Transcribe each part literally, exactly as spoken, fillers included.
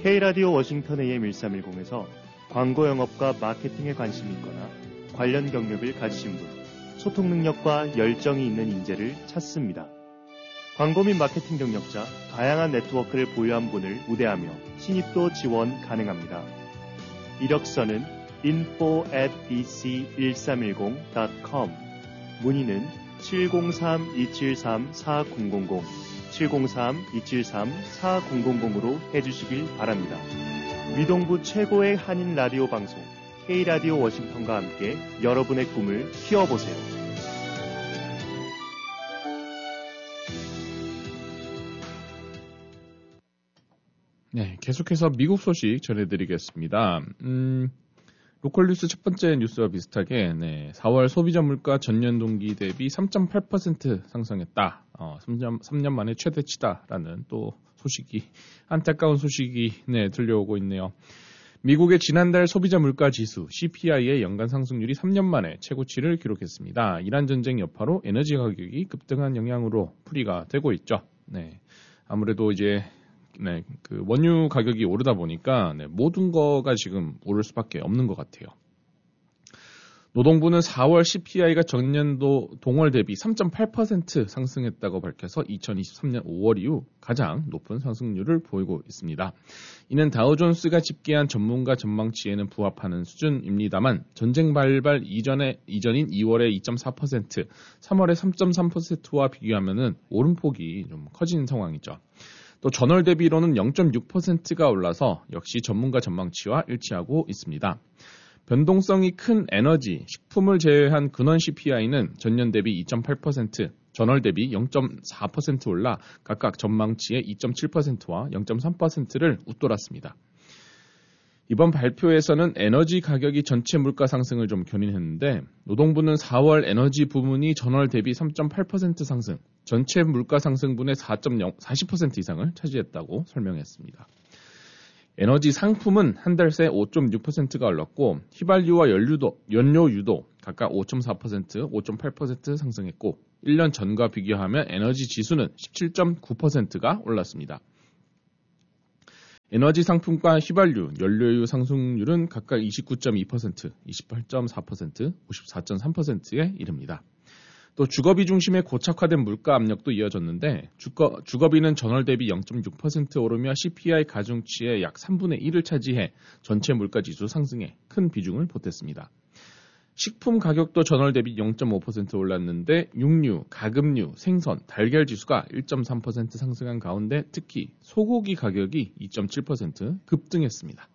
K라디오 워싱턴 에이엠 일삼일공에서 광고 영업과 마케팅에 관심이 있거나 관련 경력을 가지신 분, 소통 능력과 열정이 있는 인재를 찾습니다. 광고 및 마케팅 경력자, 다양한 네트워크를 보유한 분을 우대하며 신입도 지원 가능합니다. 이력서는 info at bc 일삼일공 닷 com, 문의는 칠공삼 이칠삼 사공공공, 칠공삼 이칠삼 사공공공으로 해주시길 바랍니다. 위동부 최고의 한인 라디오 방송 K라디오 워싱턴과 함께 여러분의 꿈을 키워보세요. 네, 계속해서 미국 소식 전해드리겠습니다. 음, 로컬 뉴스 첫 번째 뉴스와 비슷하게 네, 사월 소비자 물가 전년 동기 대비 삼 점 팔 퍼센트 상승했다. 어, 삼 년, 삼 년 만에 최대치다라는 또 소식이 안타까운 소식이 네, 들려오고 있네요. 미국의 지난달 소비자 물가 지수 씨피아이의 연간 상승률이 삼 년 만에 최고치를 기록했습니다. 이란 전쟁 여파로 에너지 가격이 급등한 영향으로 풀이가 되고 있죠. 네, 아무래도 이제 네, 그 원유 가격이 오르다 보니까 네, 모든 거가 지금 오를 수밖에 없는 것 같아요. 노동부는 사월 씨피아이가 전년도 동월 대비 삼 점 팔 퍼센트 상승했다고 밝혀서 이천이십삼 년 오월 이후 가장 높은 상승률을 보이고 있습니다. 이는 다우존스가 집계한 전문가 전망치에는 부합하는 수준입니다만 전쟁 발발 이전에, 이전인 이월의 이 점 사 퍼센트, 삼월의 삼 점 삼 퍼센트와 비교하면 오름폭이 좀 커진 상황이죠. 또 전월 대비로는 영 점 육 퍼센트가 올라서 역시 전문가 전망치와 일치하고 있습니다. 변동성이 큰 에너지, 식품을 제외한 근원 씨피아이는 전년 대비 이 점 팔 퍼센트, 전월 대비 영 점 사 퍼센트 올라 각각 전망치의 이 점 칠 퍼센트와 영 점 삼 퍼센트를 웃돌았습니다. 이번 발표에서는 에너지 가격이 전체 물가 상승을 좀 견인했는데 노동부는 사월 에너지 부문이 전월 대비 삼 점 팔 퍼센트 상승, 전체 물가 상승분의 사 점 영, 사십 퍼센트 이상을 차지했다고 설명했습니다. 에너지 상품은 한 달 새 오 점 육 퍼센트가 올랐고 휘발유와 연료도, 연료유도 각각 오 점 사 퍼센트, 오 점 팔 퍼센트 상승했고 일 년 전과 비교하면 에너지 지수는 십칠 점 구 퍼센트가 올랐습니다. 에너지 상품과 휘발유, 연료유 상승률은 각각 이십구 점 이 퍼센트, 이십팔 점 사 퍼센트, 오십사 점 삼 퍼센트에 이릅니다. 또 주거비 중심의 고착화된 물가 압력도 이어졌는데 주거, 주거비는 전월 대비 영 점 육 퍼센트 오르며 씨피아이 가중치의 약 삼분의 일을 차지해 전체 물가지수 상승에 큰 비중을 보탰습니다. 식품 가격도 전월 대비 영 점 오 퍼센트 올랐는데 육류, 가금류, 생선, 달걀 지수가 일 점 삼 퍼센트 상승한 가운데 특히 소고기 가격이 이 점 칠 퍼센트 급등했습니다.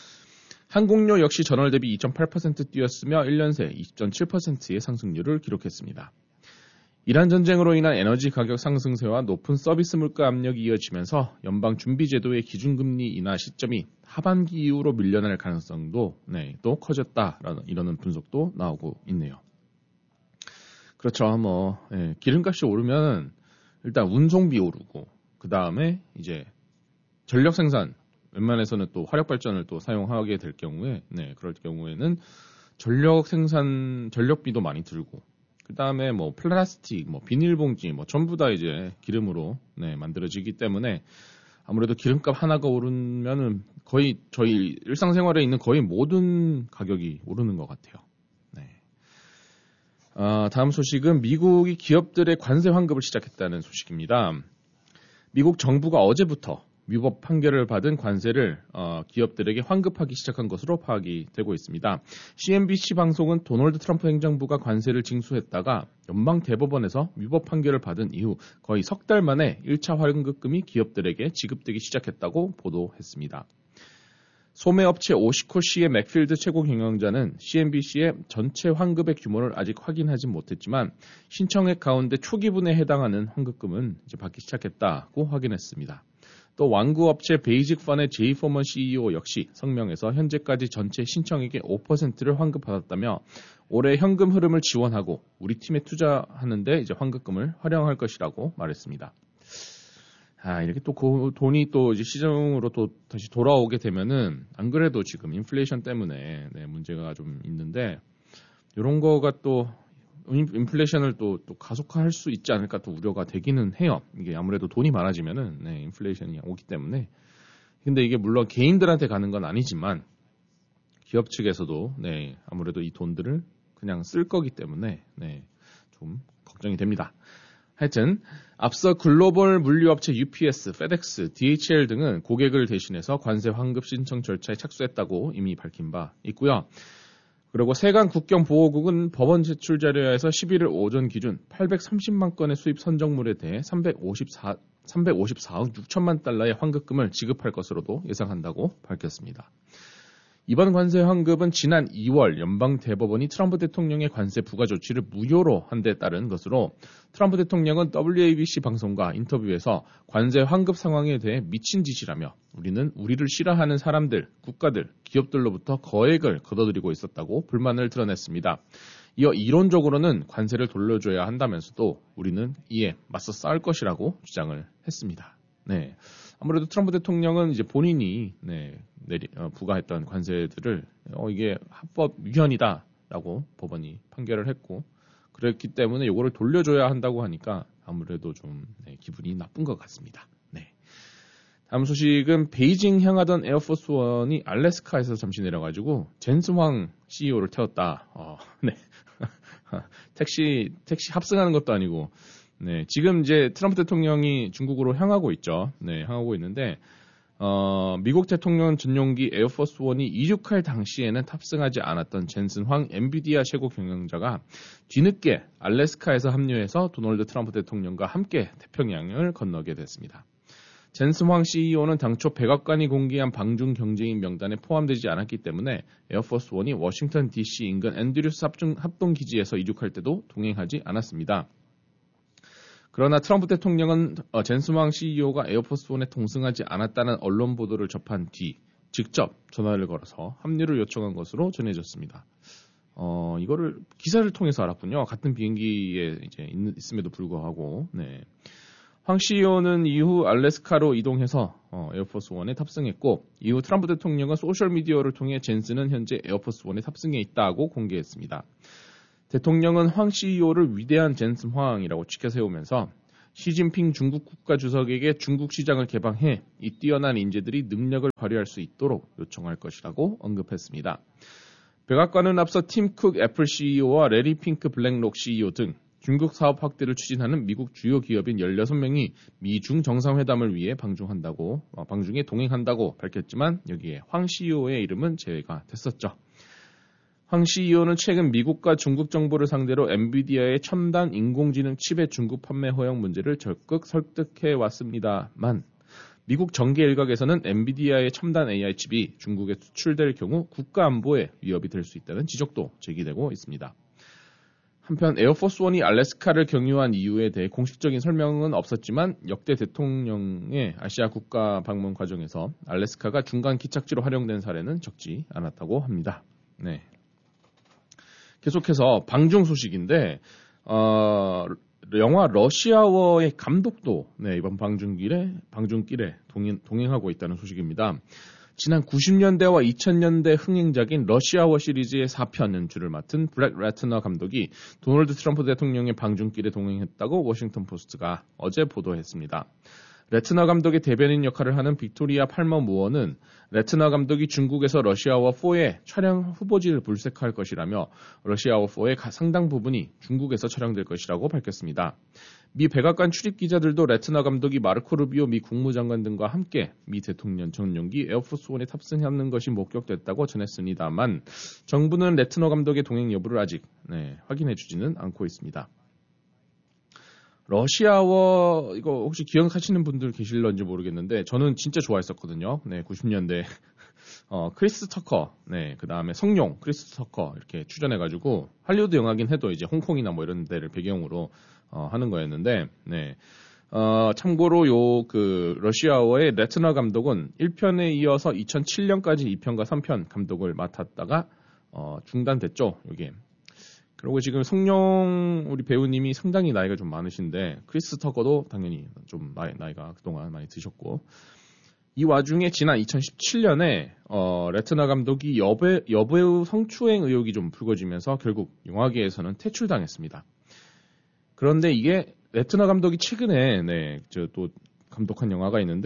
항공료 역시 전월 대비 이 점 팔 퍼센트 뛰었으며 일 년 새 이십 점 칠 퍼센트의 상승률을 기록했습니다. 이란 전쟁으로 인한 에너지 가격 상승세와 높은 서비스 물가 압력이 이어지면서 연방준비제도의 기준금리 인하 시점이 하반기 이후로 밀려날 가능성도 네, 또 커졌다라는 이러는 분석도 나오고 있네요. 그렇죠. 뭐 예, 기름값이 오르면 일단 운송비 오르고 그 다음에 이제 전력 생산 웬만해서는 또 화력 발전을 또 사용하게 될 경우에 네, 그럴 경우에는 전력 생산 전력비도 많이 들고 그 다음에 뭐 플라스틱, 뭐 비닐봉지, 뭐 전부 다 이제 기름으로 네, 만들어지기 때문에 아무래도 기름값 하나가 오르면은 거의 저희 일상생활에 있는 거의 모든 가격이 오르는 것 같아요. 네. 아, 다음 소식은 미국이 기업들의 관세 환급을 시작했다는 소식입니다. 미국 정부가 어제부터 위법 판결을 받은 관세를 어, 기업들에게 환급하기 시작한 것으로 파악이 되고 있습니다. 씨엔비씨 방송은 도널드 트럼프 행정부가 관세를 징수했다가 연방 대법원에서 위법 판결을 받은 이후 거의 석 달 만에 일 차 환급금이 기업들에게 지급되기 시작했다고 보도했습니다. 소매업체 오시코시의 맥필드 최고 경영자는 씨엔비씨의 전체 환급의 규모를 아직 확인하지 못했지만 신청액 가운데 초기분에 해당하는 환급금은 이제 받기 시작했다고 확인했습니다. 또 완구업체 베이직펀의 제이 포먼 씨이오 역시 성명에서 현재까지 전체 신청액의 오 퍼센트를 환급받았다며 올해 현금 흐름을 지원하고 우리 팀에 투자하는데 이제 환급금을 활용할 것이라고 말했습니다. 아, 이렇게 또 그 돈이 또 이제 시중으로 또 다시 돌아오게 되면은 안 그래도 지금 인플레이션 때문에 네, 문제가 좀 있는데 이런 거가 또 인플레이션을 또, 또 가속화할 수 있지 않을까 또 우려가 되기는 해요. 이게 아무래도 돈이 많아지면은 네, 인플레이션이 오기 때문에 근데 이게 물론 개인들한테 가는 건 아니지만 기업 측에서도 네, 아무래도 이 돈들을 그냥 쓸 거기 때문에 네, 좀 걱정이 됩니다. 하여튼 앞서 글로벌 물류업체 유피에스, 페덱스, 디에이치엘 등은 고객을 대신해서 관세 환급 신청 절차에 착수했다고 이미 밝힌 바 있고요. 그리고 세관 국경보호국은 법원 제출 자료에서 십일 일 오전 기준 팔백삼십만 건의 수입 선정물에 대해 삼백오십사, 삼백오십사억 육천만 달러의 환급금을 지급할 것으로도 예상한다고 밝혔습니다. 이번 관세 환급은 지난 이월 연방대법원이 트럼프 대통령의 관세 부과 조치를 무효로 한 데 따른 것으로 트럼프 대통령은 더블유에이비씨 방송과 인터뷰에서 관세 환급 상황에 대해 미친 짓이라며 우리는 우리를 싫어하는 사람들, 국가들, 기업들로부터 거액을 걷어들이고 있었다고 불만을 드러냈습니다. 이어 이론적으로는 관세를 돌려줘야 한다면서도 우리는 이에 맞서 싸울 것이라고 주장을 했습니다. 네. 아무래도 트럼프 대통령은 이제 본인이 네, 내리, 어, 부과했던 관세들을 어, 이게 합법 위헌이다라고 법원이 판결을 했고 그랬기 때문에 이거를 돌려줘야 한다고 하니까 아무래도 좀 네, 기분이 나쁜 것 같습니다. 네. 다음 소식은 베이징 향하던 에어포스 원이 알래스카에서 잠시 내려가지고 젠슨 황 씨이오를 태웠다. 어, 네. 택시 택시 합승하는 것도 아니고. 네, 지금 이제 트럼프 대통령이 중국으로 향하고 있죠. 네, 향하고 있는데, 어, 미국 대통령 전용기 에어포스 원이 이륙할 당시에는 탑승하지 않았던 젠슨 황 엔비디아 최고 경영자가 뒤늦게 알래스카에서 합류해서 도널드 트럼프 대통령과 함께 태평양을 건너게 됐습니다. 젠슨 황 씨이오는 당초 백악관이 공개한 방중 경제인 명단에 포함되지 않았기 때문에 에어포스 원이 워싱턴 디씨 인근 앤드류스 합동기지에서 이륙할 때도 동행하지 않았습니다. 그러나 트럼프 대통령은 어, 젠슨 황 씨이오가 에어포스원에 동승하지 않았다는 언론 보도를 접한 뒤 직접 전화를 걸어서 합류를 요청한 것으로 전해졌습니다. 어, 이거를 기사를 통해서 알았군요. 같은 비행기에 이제 있, 있음에도 불구하고. 네. 황 씨이오는 이후 알래스카로 이동해서 어, 에어포스원에 탑승했고 이후 트럼프 대통령은 소셜미디어를 통해 젠슨은 현재 에어포스원에 탑승해 있다고 공개했습니다. 대통령은 황 씨이오를 위대한 젠슨 황이라고 치켜세우면서 시진핑 중국 국가주석에게 중국 시장을 개방해 이 뛰어난 인재들이 능력을 발휘할 수 있도록 요청할 것이라고 언급했습니다. 백악관은 앞서 팀 쿡 애플 씨이오와 레리 핑크 블랙록 씨이오 등 중국 사업 확대를 추진하는 미국 주요 기업인 열여섯 명이 미중 정상회담을 위해 방중한다고, 어, 방중에 동행한다고 밝혔지만 여기에 황 씨이오의 이름은 제외가 됐었죠. 황 씨이오는 최근 미국과 중국 정부를 상대로 엔비디아의 첨단 인공지능 칩의 중국 판매 허용 문제를 적극 설득해 왔습니다만 미국 정계 일각에서는 엔비디아의 첨단 에이아이 칩이 중국에 수출될 경우 국가 안보에 위협이 될 수 있다는 지적도 제기되고 있습니다. 한편 에어포스원이 알래스카를 경유한 이유에 대해 공식적인 설명은 없었지만 역대 대통령의 아시아 국가 방문 과정에서 알래스카가 중간 기착지로 활용된 사례는 적지 않았다고 합니다. 네. 계속해서 방중 소식인데 어, 영화 러시아워의 감독도 네, 이번 방중길에 방중길에 동행, 동행하고 있다는 소식입니다. 지난 구십 년대와 이천 년대 흥행작인 러시아워 시리즈의 사 편 연출을 맡은 블랙 레트너 감독이 도널드 트럼프 대통령의 방중길에 동행했다고 워싱턴 포스트가 어제 보도했습니다. 레트너 감독의 대변인 역할을 하는 빅토리아 팔머 무어는 레트너 감독이 중국에서 러시아워 사의 촬영 후보지를 불색할 것이라며 러시아워 사의 상당 부분이 중국에서 촬영될 것이라고 밝혔습니다. 미 백악관 출입 기자들도 레트너 감독이 마르코 루비오 미 국무장관 등과 함께 미 대통령 전용기 에어포스원에 탑승하는 것이 목격됐다고 전했습니다만 정부는 레트너 감독의 동행 여부를 아직 네, 확인해주지는 않고 있습니다. 러시아워 이거 혹시 기억하시는 분들 계실런지 모르겠는데 저는 진짜 좋아했었거든요. 네, 구십 년대 어, 크리스 터커, 네, 그 다음에 성룡, 크리스 터커 이렇게 출연해가지고 할리우드 영화긴 해도 이제 홍콩이나 뭐 이런 데를 배경으로 어, 하는 거였는데, 네, 어, 참고로 요 그 러시아워의 레트너 감독은 일 편에 이어서 이천칠 년까지 이 편과 삼 편 감독을 맡았다가 어, 중단됐죠, 이게. 그리고 지금 성룡 우리 배우님이 상당히 나이가 좀 많으신데 크리스 터커도 당연히 좀 나이, 나이가 그동안 많이 드셨고 이 와중에 지난 이천십칠 년에 어, 레트너 감독이 여배, 여배우 성추행 의혹이 좀 불거지면서 결국 영화계에서는 퇴출당했습니다. 그런데 이게 레트너 감독이 최근에 네, 저 또 감독한 영화가 있는데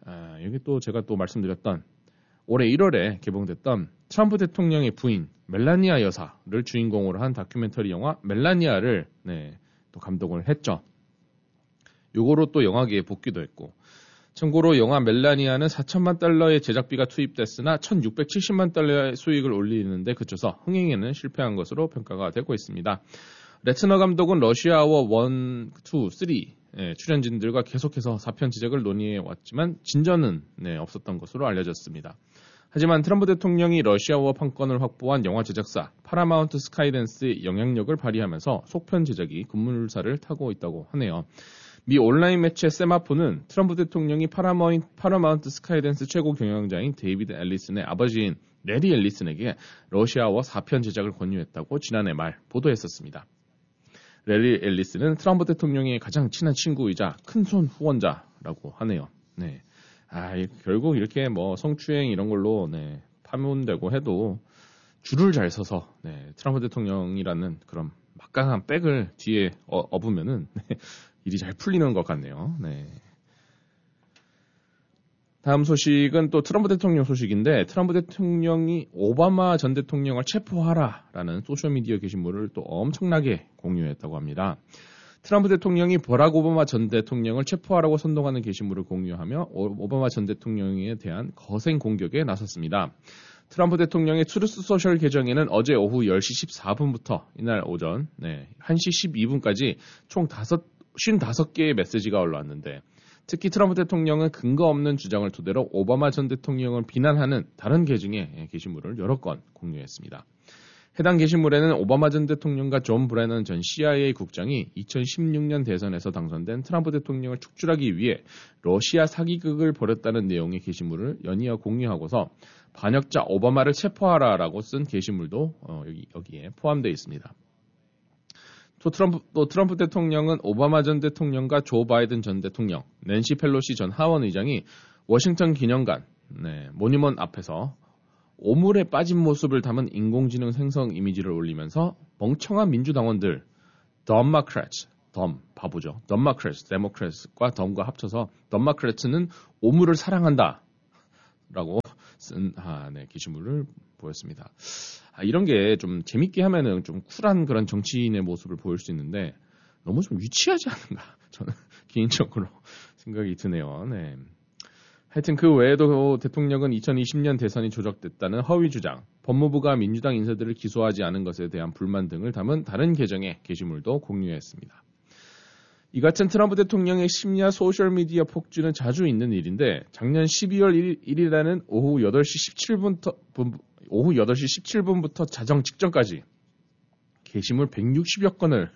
아, 여기 또 제가 또 말씀드렸던 올해 일월에 개봉됐던 트럼프 대통령의 부인 멜라니아 여사를 주인공으로 한 다큐멘터리 영화 멜라니아를 네, 또 감독을 했죠. 요거로 또 영화계에 복귀도 했고, 참고로 영화 멜라니아는 사천만 달러의 제작비가 투입됐으나 천육백칠십만 달러의 수익을 올리는데 그쳐서 흥행에는 실패한 것으로 평가가 되고 있습니다. 레트너 감독은 러시아워 일, 이, 삼 예, 출연진들과 계속해서 사편 제작을 논의해 왔지만 진전은 네, 없었던 것으로 알려졌습니다. 하지만 트럼프 대통령이 러시아워 판권을 확보한 영화 제작사 파라마운트 스카이댄스의 영향력을 발휘하면서 속편 제작이 급물살을 타고 있다고 하네요. 미 온라인 매체 세마포는 트럼프 대통령이 파라마운트, 파라마운트 스카이댄스 최고 경영자인 데이비드 앨리슨의 아버지인 레리 앨리슨에게 러시아워 사편 제작을 권유했다고 지난해 말 보도했었습니다. 레리 앨리슨은 트럼프 대통령의 가장 친한 친구이자 큰손 후원자라고 하네요. 네. 아, 결국 이렇게 뭐 성추행 이런 걸로 네, 파문되고 해도 줄을 잘 서서 네, 트럼프 대통령이라는 그런 막강한 백을 뒤에 어, 업으면은 네, 일이 잘 풀리는 것 같네요. 네. 다음 소식은 또 트럼프 대통령 소식인데, 트럼프 대통령이 오바마 전 대통령을 체포하라라는 소셜미디어 게시물을 또 엄청나게 공유했다고 합니다. 트럼프 대통령이 버락 오바마 전 대통령을 체포하라고 선동하는 게시물을 공유하며 오바마 전 대통령에 대한 거센 공격에 나섰습니다. 트럼프 대통령의 트루스 소셜 계정에는 어제 오후 열 시 십사 분부터 이날 오전 네, 한 시 십이 분까지 총 오십오 개의 메시지가 올라왔는데, 특히 트럼프 대통령은 근거 없는 주장을 토대로 오바마 전 대통령을 비난하는 다른 계정의 게시물을 여러 건 공유했습니다. 해당 게시물에는 오바마 전 대통령과 존 브래넌 전 씨아이에이 국장이 이천십육 년 대선에서 당선된 트럼프 대통령을 축출하기 위해 러시아 사기극을 벌였다는 내용의 게시물을 연이어 공유하고서 반역자 오바마를 체포하라라고 쓴 게시물도 어, 여기, 여기에 포함되어 있습니다. 또 트럼프, 또 트럼프 대통령은 오바마 전 대통령과 조 바이든 전 대통령, 낸시 펠로시 전 하원 의장이 워싱턴 기념관, 네, 모니먼 앞에서 오물에 빠진 모습을 담은 인공지능 생성 이미지를 올리면서 멍청한 민주당원들, 덤마크래츠, 덤, 바보죠. 덤마크래츠, 데모크래츠과 덤과 합쳐서 덤마크래츠는 오물을 사랑한다 라고 쓴 아, 네, 게시물을 보였습니다. 아, 이런 게 좀 재밌게 하면은 좀 쿨한 그런 정치인의 모습을 보일 수 있는데 너무 좀 유치하지 않은가 저는 개인적으로 생각이 드네요. 네. 하여튼 그 외에도 대통령은 이천이십 년 대선이 조작됐다는 허위 주장, 법무부가 민주당 인사들을 기소하지 않은 것에 대한 불만 등을 담은 다른 계정의 게시물도 공유했습니다. 이 같은 트럼프 대통령의 심야 소셜미디어 폭주는 자주 있는 일인데, 작년 십이월 일일에는 오후 여덟 시 십칠 분부터, 오후 여덟 시 십칠 분부터 자정 직전까지 게시물 백육십여 건을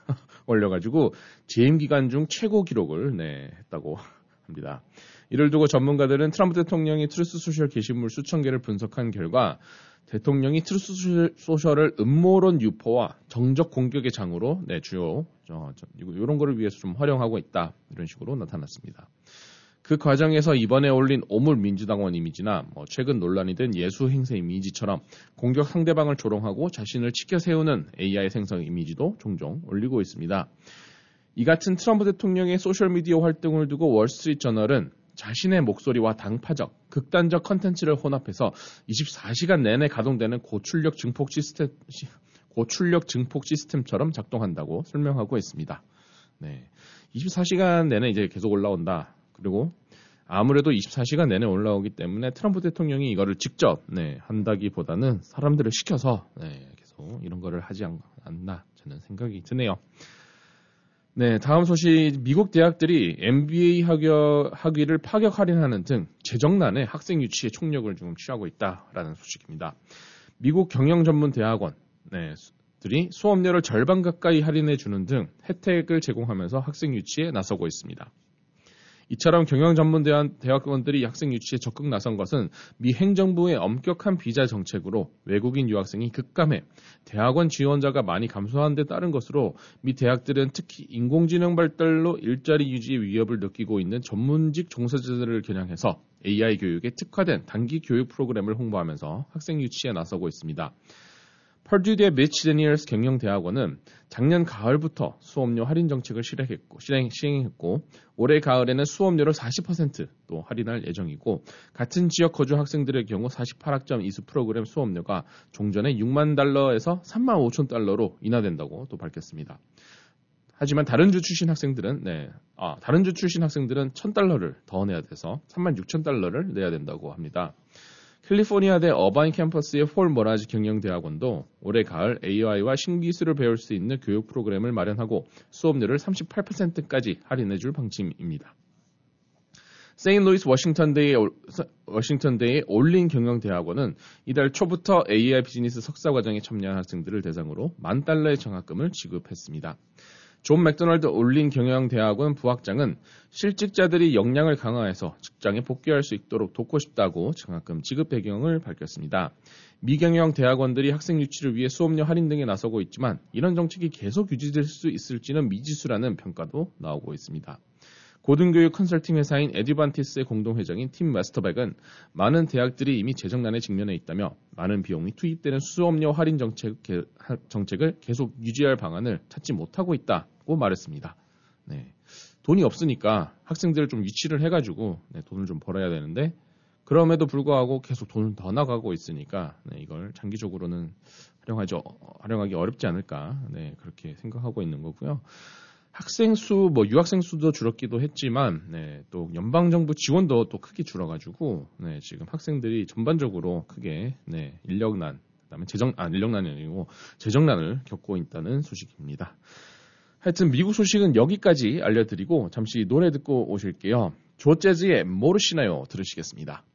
올려가지고 재임 기간 중 최고 기록을 네, 했다고 합니다. 이를 두고 전문가들은 트럼프 대통령이 트루스 소셜 게시물 수천 개를 분석한 결과 대통령이 트루스 소셜을 음모론 유포와 정적 공격의 장으로 네, 주요 저, 저, 이런 거를 위해서 좀 활용하고 있다, 이런 식으로 나타났습니다. 그 과정에서 이번에 올린 오물 민주당원 이미지나 뭐 최근 논란이 된 예수 행세 이미지처럼 공격 상대방을 조롱하고 자신을 치켜 세우는 에이아이 생성 이미지도 종종 올리고 있습니다. 이 같은 트럼프 대통령의 소셜미디어 활동을 두고 월스트리트 저널은 자신의 목소리와 당파적, 극단적 컨텐츠를 혼합해서 이십사 시간 내내 가동되는 고출력 증폭 시스템, 고출력 증폭 시스템처럼 작동한다고 설명하고 있습니다. 네, 이십사 시간 내내 이제 계속 올라온다. 그리고 아무래도 이십사 시간 내내 올라오기 때문에 트럼프 대통령이 이거를 직접 네, 한다기보다는 사람들을 시켜서 네, 계속 이런 거를 하지 않나 저는 생각이 드네요. 네, 다음 소식, 미국 대학들이 엠비에이 학여, 학위를 파격 할인하는 등 재정난에 학생 유치에 총력을 지금 취하고 있다라는 소식입니다. 미국 경영 전문 대학원 네, 들이 수업료를 절반 가까이 할인해 주는 등 혜택을 제공하면서 학생 유치에 나서고 있습니다. 이처럼 경영 전문 대학원들이 학생 유치에 적극 나선 것은 미 행정부의 엄격한 비자 정책으로 외국인 유학생이 급감해 대학원 지원자가 많이 감소한 데 따른 것으로, 미 대학들은 특히 인공지능 발달로 일자리 유지의 위협을 느끼고 있는 전문직 종사자들을 겨냥해서 에이아이 교육에 특화된 단기 교육 프로그램을 홍보하면서 학생 유치에 나서고 있습니다. 퍼듀의 미치 데니얼스 경영대학원은 작년 가을부터 수업료 할인 정책을 실행했고, 실행, 시행했고 올해 가을에는 수업료를 사십 퍼센트 또 할인할 예정이고 같은 지역 거주 학생들의 경우 사십팔 학점 이수 프로그램 수업료가 종전에 육만 달러에서 삼만 오천 달러로 인하된다고 또 밝혔습니다. 하지만 다른 주 출신 학생들은 네, 아, 다른 주 출신 학생들은 천 달러를 더 내야 돼서 삼만 육천 달러를 내야 된다고 합니다. 캘리포니아대 어바인 캠퍼스의 폴 모라지 경영대학원도 올해 가을 에이아이와 신기술을 배울 수 있는 교육 프로그램을 마련하고 수업료를 삼십팔 퍼센트까지 할인해줄 방침입니다. 세인트루이스 워싱턴대의, 워싱턴대의 올린 경영대학원은 이달 초부터 에이아이 비즈니스 석사과정에 참여한 학생들을 대상으로 만 달러의 장학금을 지급했습니다. 존 맥도널드 올린 경영대학원 부학장은 실직자들이 역량을 강화해서 직장에 복귀할 수 있도록 돕고 싶다고 장학금 지급 배경을 밝혔습니다. 미경영 대학원들이 학생 유치를 위해 수업료 할인 등에 나서고 있지만 이런 정책이 계속 유지될 수 있을지는 미지수라는 평가도 나오고 있습니다. 고등교육 컨설팅 회사인 에듀반티스의 공동회장인 팀 웨스터백은 많은 대학들이 이미 재정난에 직면해 있다며 많은 비용이 투입되는 수업료 할인 정책, 정책을 계속 유지할 방안을 찾지 못하고 있다고 말했습니다. 네, 돈이 없으니까 학생들을 좀 유치를 해가지고 네, 돈을 좀 벌어야 되는데 그럼에도 불구하고 계속 돈을 더 나가고 있으니까 네, 이걸 장기적으로는 활용하지, 활용하기 어렵지 않을까 네, 그렇게 생각하고 있는 거고요. 학생 수, 뭐 유학생 수도 줄었기도 했지만, 네, 또 연방 정부 지원도 또 크게 줄어가지고, 네, 지금 학생들이 전반적으로 크게 네, 인력난, 그다음에 재정, 아 인력난이 아니고 재정난을 겪고 있다는 소식입니다. 하여튼 미국 소식은 여기까지 알려드리고 잠시 노래 듣고 오실게요. 조재즈의 모르시나요 들으시겠습니다.